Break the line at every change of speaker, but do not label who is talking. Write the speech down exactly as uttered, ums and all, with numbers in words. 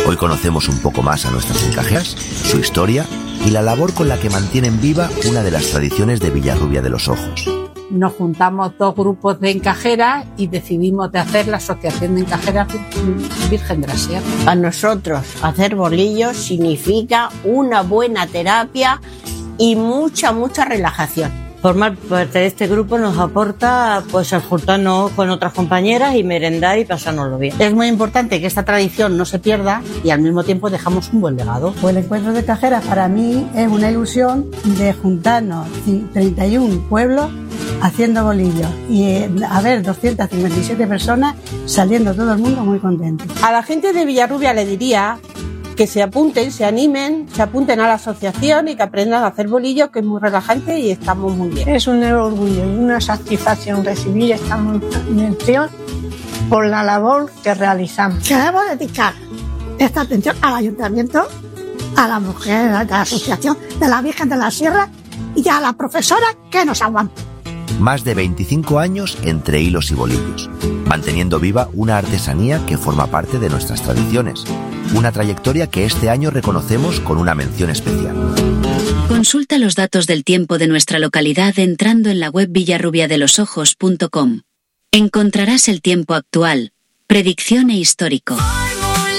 Hoy conocemos un poco más a nuestras encajeras, su historia y la labor con la que mantienen viva una de las tradiciones de Villarrubia de los Ojos.
Nos juntamos dos grupos de encajeras y decidimos de hacer la Asociación de Encajeras Virgen de la Sierra.
A nosotros hacer bolillos significa una buena terapia y mucha, mucha relajación.
Formar parte de este grupo nos aporta pues el juntarnos con otras compañeras y merendar y pasárnoslo bien.
Es muy importante que esta tradición no se pierda y al mismo tiempo dejamos un buen legado.
Pues el encuentro de cajeras para mí es una ilusión de juntarnos treinta y uno pueblos haciendo bolillos y a ver doscientas cincuenta y siete personas saliendo todo el mundo muy contento.
A la gente de Villarrubia le diría que se apunten, se animen, se apunten a la asociación y que aprendan a hacer bolillos, que es muy relajante y estamos muy bien.
Es un orgullo y una satisfacción recibir esta mención por la labor que realizamos.
Queremos dedicar esta atención al ayuntamiento, a la mujer, a la asociación de la Virgen de la Sierra y a la profesora que nos aguanta.
Más de veinticinco años entre hilos y bolillos, manteniendo viva una artesanía que forma parte de nuestras tradiciones. Una trayectoria que este año reconocemos con una mención especial.
Consulta los datos del tiempo de nuestra localidad entrando en la web villarrubia de los ojos punto com. Encontrarás el tiempo actual, predicción e histórico.